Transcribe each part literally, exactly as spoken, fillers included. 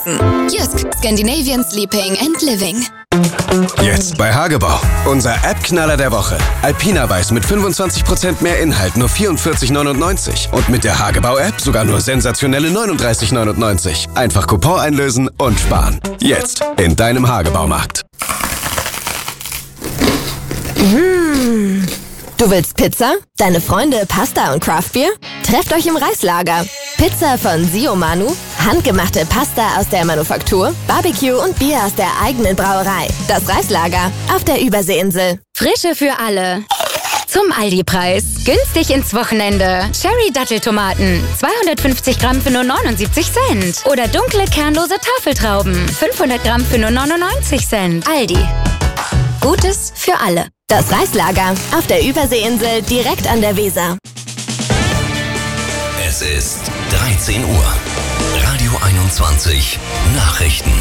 Jysk, Scandinavian Sleeping and Living. Jetzt bei Hagebau. Unser App-Knaller der Woche. Alpina Weiß mit fünfundzwanzig Prozent mehr Inhalt, nur vierundvierzig neunundneunzig. Und mit der Hagebau-App sogar nur sensationelle neununddreißig neunundneunzig. Einfach Coupon einlösen und sparen. Jetzt in deinem Hagebaumarkt. Mmh. Du willst Pizza? Deine Freunde Pasta und Craftbier? Trefft euch im Reislager. Pizza von Sio Manu, handgemachte Pasta aus der Manufaktur, Barbecue und Bier aus der eigenen Brauerei. Das Reislager auf der Überseeinsel. Frische für alle. Zum Aldi-Preis. Günstig ins Wochenende. Cherry-Datteltomaten. zweihundertfünfzig Gramm für nur neunundsiebzig Cent. Oder dunkle, kernlose Tafeltrauben. fünfhundert Gramm für nur neunundneunzig Cent. Aldi. Gutes für alle. Das Reislager auf der Überseeinsel direkt an der Weser. Es ist dreizehn Uhr. Radio einundzwanzig. Nachrichten.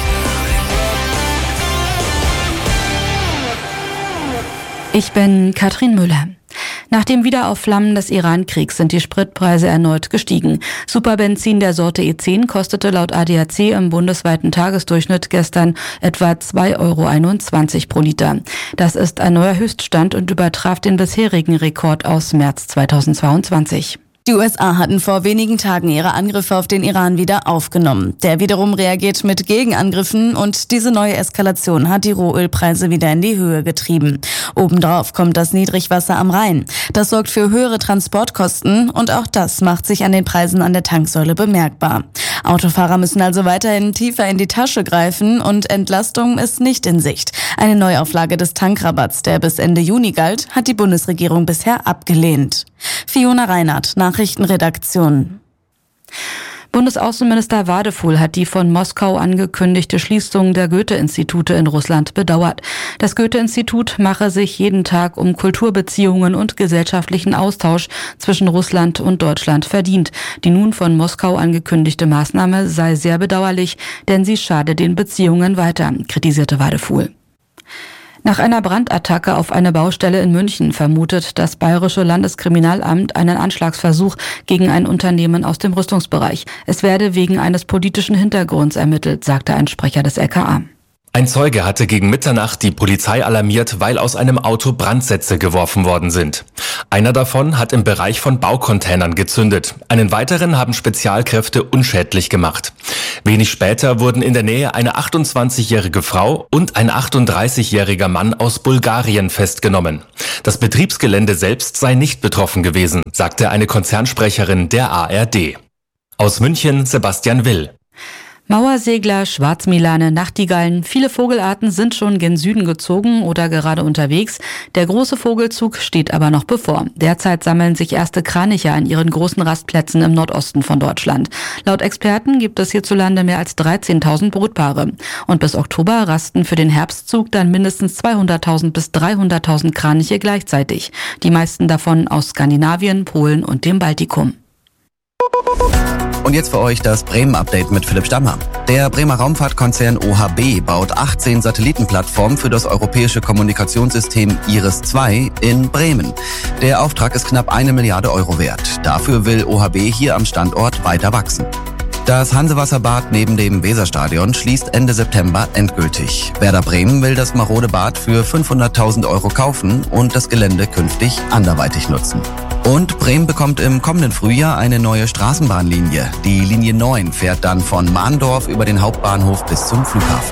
Ich bin Katrin Müller. Nach dem Wiederaufflammen des Iran-Kriegs sind die Spritpreise erneut gestiegen. Superbenzin der Sorte E zehn kostete laut A D A C im bundesweiten Tagesdurchschnitt gestern etwa zwei Euro einundzwanzig pro Liter. Das ist ein neuer Höchststand und übertraf den bisherigen Rekord aus März zweitausendzweiundzwanzig. Die U S A hatten vor wenigen Tagen ihre Angriffe auf den Iran wieder aufgenommen. Der wiederum reagiert mit Gegenangriffen und diese neue Eskalation hat die Rohölpreise wieder in die Höhe getrieben. Obendrauf kommt das Niedrigwasser am Rhein. Das sorgt für höhere Transportkosten und auch das macht sich an den Preisen an der Tanksäule bemerkbar. Autofahrer müssen also weiterhin tiefer in die Tasche greifen und Entlastung ist nicht in Sicht. Eine Neuauflage des Tankrabatts, der bis Ende Juni galt, hat die Bundesregierung bisher abgelehnt. Fiona Reinhardt, Nachrichtenredaktion. Bundesaußenminister Wadefuhl hat die von Moskau angekündigte Schließung der Goethe-Institute in Russland bedauert. Das Goethe-Institut mache sich jeden Tag um Kulturbeziehungen und gesellschaftlichen Austausch zwischen Russland und Deutschland verdient. Die nun von Moskau angekündigte Maßnahme sei sehr bedauerlich, denn sie schade den Beziehungen weiter, kritisierte Wadefuhl. Nach einer Brandattacke auf eine Baustelle in München vermutet das Bayerische Landeskriminalamt einen Anschlagsversuch gegen ein Unternehmen aus dem Rüstungsbereich. Es werde wegen eines politischen Hintergrunds ermittelt, sagte ein Sprecher des L K A. Ein Zeuge hatte gegen Mitternacht die Polizei alarmiert, weil aus einem Auto Brandsätze geworfen worden sind. Einer davon hat im Bereich von Baucontainern gezündet. Einen weiteren haben Spezialkräfte unschädlich gemacht. Wenig später wurden in der Nähe eine achtundzwanzigjährige Frau und ein achtunddreißigjähriger Mann aus Bulgarien festgenommen. Das Betriebsgelände selbst sei nicht betroffen gewesen, sagte eine Konzernsprecherin der A R D. Aus München Sebastian Will. Mauersegler, Schwarzmilane, Nachtigallen, viele Vogelarten sind schon gen Süden gezogen oder gerade unterwegs. Der große Vogelzug steht aber noch bevor. Derzeit sammeln sich erste Kraniche an ihren großen Rastplätzen im Nordosten von Deutschland. Laut Experten gibt es hierzulande mehr als dreizehntausend Brutpaare. Und bis Oktober rasten für den Herbstzug dann mindestens zweihunderttausend bis dreihunderttausend Kraniche gleichzeitig. Die meisten davon aus Skandinavien, Polen und dem Baltikum. Und jetzt für euch das Bremen-Update mit Philipp Stammer. Der Bremer Raumfahrtkonzern O H B baut achtzehn Satellitenplattformen für das europäische Kommunikationssystem Iris zwei in Bremen. Der Auftrag ist knapp eine Milliarde Euro wert. Dafür will O H B hier am Standort weiter wachsen. Das Hansewasserbad neben dem Weserstadion schließt Ende September endgültig. Werder Bremen will das marode Bad für fünfhunderttausend Euro kaufen und das Gelände künftig anderweitig nutzen. Und Bremen bekommt im kommenden Frühjahr eine neue Straßenbahnlinie. Die Linie neun fährt dann von Mahndorf über den Hauptbahnhof bis zum Flughafen.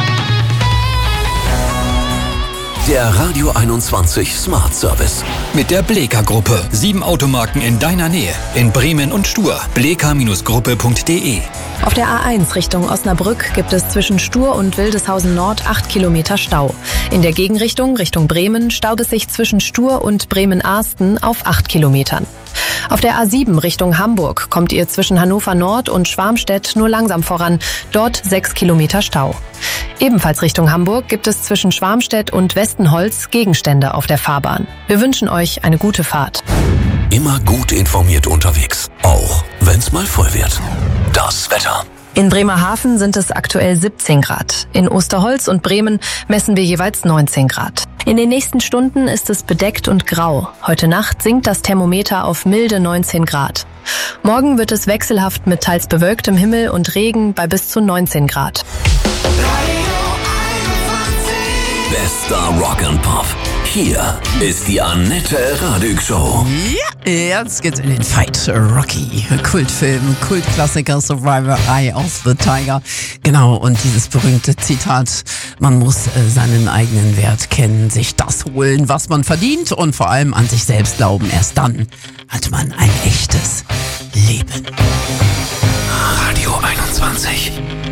Der Radio einundzwanzig Smart Service. Mit der Bleka-Gruppe. Sieben Automarken in deiner Nähe. In Bremen und Stur. bleka Gruppe punkt de. Auf der A eins Richtung Osnabrück gibt es zwischen Stur und Wildeshausen Nord acht Kilometer Stau. In der Gegenrichtung Richtung Bremen staut es sich zwischen Stur und Bremen-Ahsten auf acht Kilometern. Auf der A sieben Richtung Hamburg kommt ihr zwischen Hannover Nord und Schwarmstedt nur langsam voran. Dort sechs Kilometer Stau. Ebenfalls Richtung Hamburg gibt es zwischen Schwarmstedt und Westenholz Gegenstände auf der Fahrbahn. Wir wünschen euch eine gute Fahrt. Immer gut informiert unterwegs, auch wenn's mal voll wird. Das Wetter. In Bremerhaven sind es aktuell siebzehn Grad. In Osterholz und Bremen messen wir jeweils neunzehn Grad. In den nächsten Stunden ist es bedeckt und grau. Heute Nacht sinkt das Thermometer auf milde neunzehn Grad. Morgen wird es wechselhaft mit teils bewölktem Himmel und Regen bei bis zu neunzehn Grad. Bester Rock and Pop. Hier ist die Annette Radig Show. Ja, jetzt geht's in den Fight. Rocky, Kultfilm, Kultklassiker, Survivor, Eye of the Tiger. Genau, und dieses berühmte Zitat, man muss äh, seinen eigenen Wert kennen, sich das holen, was man verdient und vor allem an sich selbst glauben. Erst dann hat man ein echtes Leben. Radio einundzwanzig.